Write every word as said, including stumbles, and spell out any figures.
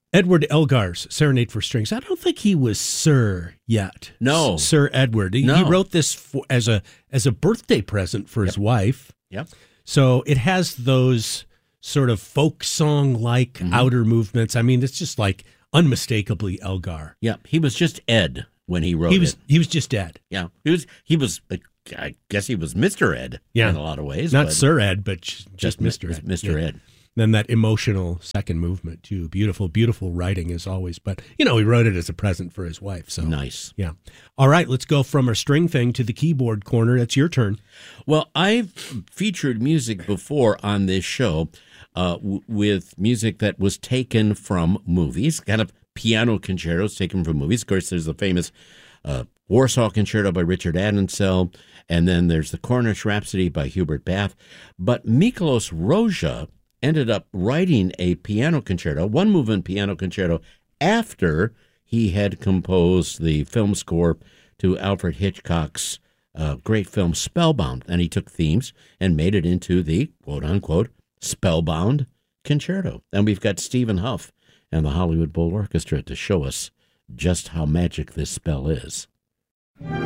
Edward Elgar's Serenade for Strings. I don't think he was Sir yet. No. S- Sir Edward. He, No. he wrote this for, as a as a birthday present for Yep. his wife. Yep. So it has those sort of folk song-like Mhm. outer movements. I mean, it's just like unmistakably Elgar. Yeah, he was just Ed when he wrote He was it. he was just Ed. Yeah, he was. He was. uh, I guess he was Mister Ed. Yeah. in a lot of ways. Not but Sir Ed, but just, just mi- Mister Ed. Mister Yeah. Ed. Then that emotional second movement too. Beautiful, beautiful writing as always. But you know, he wrote it as a present for his wife. So Nice. yeah. All right, let's go from our string thing to the keyboard corner. That's your turn. Well, I've featured music before on this show uh, w- with music that was taken from movies, kind of piano concertos taken from movies. Of course, there's the famous uh, Warsaw Concerto by Richard Adensel, and then there's the Cornish Rhapsody by Hubert Bath. But Miklos Rozsa ended up writing a piano concerto, one movement piano concerto, after he had composed the film score to Alfred Hitchcock's uh, great film Spellbound. And he took themes and made it into the quote-unquote Spellbound Concerto. And we've got Stephen Huff and the Hollywood Bowl Orchestra to show us just how magic this spell is.